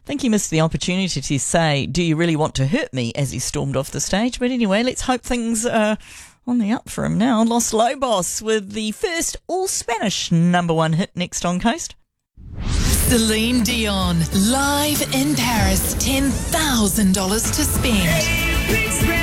think he missed the opportunity to say, "Do you really want to hurt me?" as he stormed off the stage. But anyway, let's hope things are on the up for him now. Los Lobos with the first all-Spanish #1 hit next on Coast. Celine Dion, live in Paris, $10,000 to spend.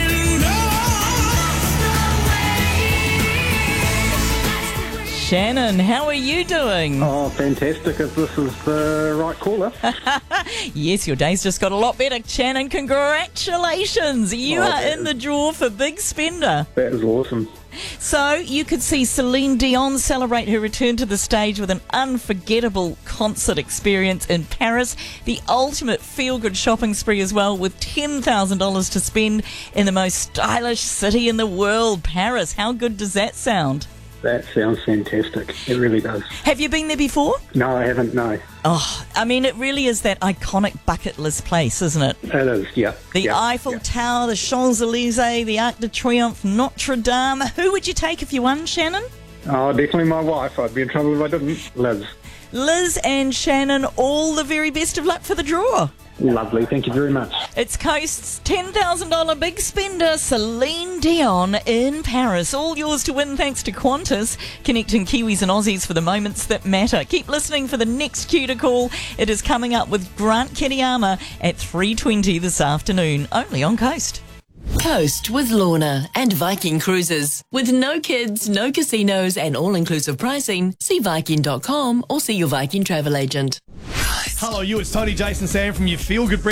Shannon, how are you doing? Oh, fantastic, if this is the right caller. Yes, your day's just got a lot better. Shannon, congratulations. You are in the draw for Big Spender. That is awesome. So you could see Celine Dion celebrate her return to the stage with an unforgettable concert experience in Paris. The ultimate feel-good shopping spree as well, with $10,000 to spend in the most stylish city in the world, Paris. How good does that sound? That sounds fantastic. It really does. Have you been there before? No, I haven't, no. Oh, I mean, it really is that iconic bucket list place, isn't it? It is, yeah. The Eiffel Tower, the Champs-Élysées, the Arc de Triomphe, Notre Dame. Who would you take if you won, Shannon? Oh, definitely my wife. I'd be in trouble if I didn't. Liz. Liz and Shannon, all the very best of luck for the draw. Lovely, thank you very much. It's Coast's $10,000 big spender, Celine Dion in Paris. All yours to win thanks to Qantas, connecting Kiwis and Aussies for the moments that matter. Keep listening for the next cue to call. It is coming up with Grant Kiriyama at 3:20 this afternoon, only on Coast. Coast with Lorna and Viking Cruises. With no kids, no casinos and all-inclusive pricing, see Viking.com or see your Viking travel agent. Hello, it's Tony Jason Sam from your Feel Good